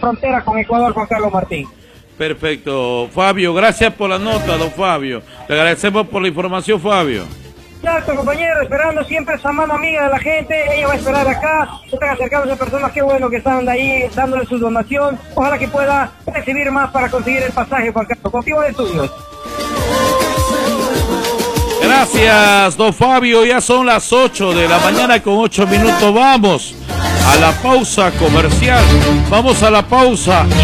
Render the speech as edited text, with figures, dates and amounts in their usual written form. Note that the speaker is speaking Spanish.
frontera con Ecuador, Juan Carlos Martín. Perfecto, Fabio, gracias por la nota, don Fabio. Le agradecemos por la información, Fabio. Exacto, compañero, esperando siempre esa mano amiga de la gente. Ella va a esperar acá, están acercándose personas, qué bueno que están de ahí dándole su donación. Ojalá que pueda recibir más para conseguir el pasaje, Juan Carlos. Contigo de estudios. Gracias, don Fabio. Ya son las 8 de la mañana con 8 minutos. Vamos a la pausa comercial. Vamos a la pausa.